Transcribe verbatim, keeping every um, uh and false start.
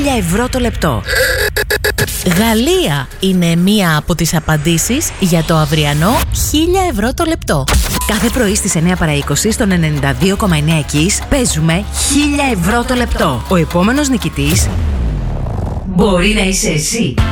χίλια ευρώ το λεπτό. Γαλλία είναι μία από τις απαντήσεις για το αυριανό χίλια ευρώ το λεπτό. Κάθε πρωί στις εννιά παρά είκοσι στον ενενήντα δύο κόμμα εννιά Kiss παίζουμε χίλια ευρώ το λεπτό. Ο επόμενος νικητής μπορεί να είσαι εσύ.